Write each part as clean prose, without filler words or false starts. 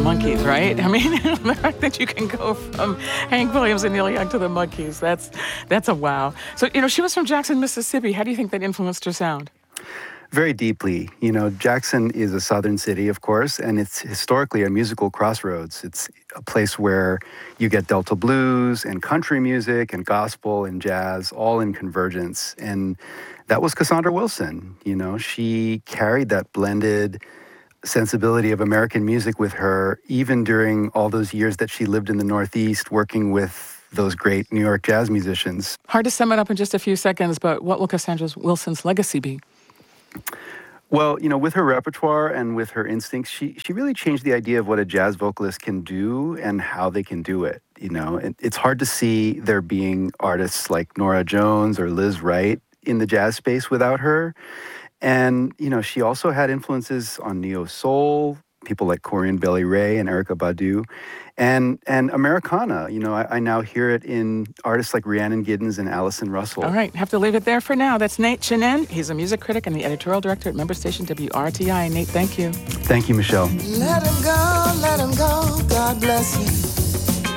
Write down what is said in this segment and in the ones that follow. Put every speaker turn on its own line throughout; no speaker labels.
Monkees, right? I mean, the fact that you can go from Hank Williams and Neil Young to the Monkees, that's a wow. So, she was from Jackson, Mississippi. How do you think that influenced her sound?
Very deeply. Jackson is a southern city, of course, and it's historically a musical crossroads. It's a place where you get Delta blues and country music and gospel and jazz all in convergence. And that was Cassandra Wilson. She carried that blended sensibility of American music with her, even during all those years that she lived in the Northeast working with those great New York jazz musicians.
Hard to sum it up in just a few seconds, but what will Cassandra Wilson's legacy be?
Well, with her repertoire and with her instincts, she really changed the idea of what a jazz vocalist can do and how they can do it. It's hard to see there being artists like Nora Jones or Liz Wright in the jazz space without her. And, she also had influences on neo-soul, people like Corian Bailey-Rae and Erykah Badu, and Americana. I now hear it in artists like Rhiannon Giddens and Allison Russell.
All right, have to leave it there for now. That's Nate Chinen. He's a music critic and the editorial director at member station WRTI. Nate, thank you.
Thank you, Michelle.
Let him go, God bless him.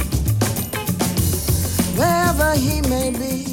Wherever he may be.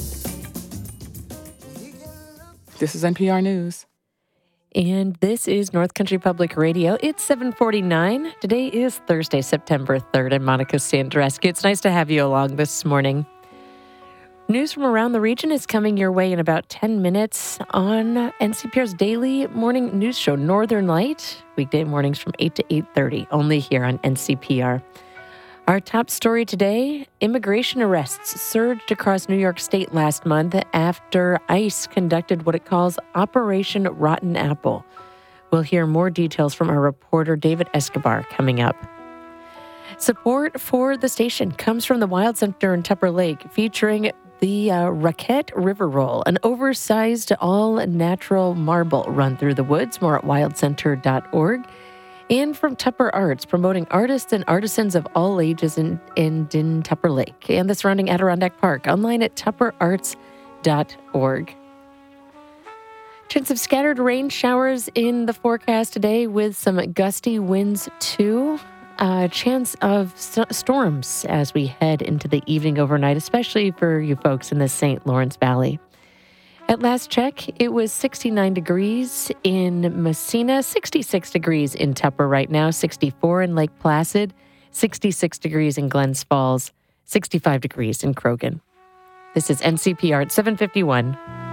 This is NPR News.
And this is North Country Public Radio. It's 7:49. Today is Thursday, September 3rd. I'm Monica Sandreski. It's nice to have you along this morning. News from around the region is coming your way in about 10 minutes on NCPR's daily morning news show, Northern Light, weekday mornings from 8 to 8:30, only here on NCPR. Our top story today, immigration arrests surged across New York State last month after ICE conducted what it calls Operation Rotten Apple. We'll hear more details from our reporter David Escobar coming up. Support for the station comes from the Wild Center in Tupper Lake, featuring the Raquette River Roll, an oversized all-natural marble run through the woods. More at wildcenter.org. And from Tupper Arts, promoting artists and artisans of all ages in Tupper Lake and the surrounding Adirondack Park. Online at tupperarts.org. Chance of scattered rain showers in the forecast today with some gusty winds too. Chance of storms as we head into the evening overnight, especially for you folks in the St. Lawrence Valley. At last check, it was 69 degrees in Messina, 66 degrees in Tupper right now, 64 in Lake Placid, 66 degrees in Glens Falls, 65 degrees in Croghan. This is NCPR at 7:51.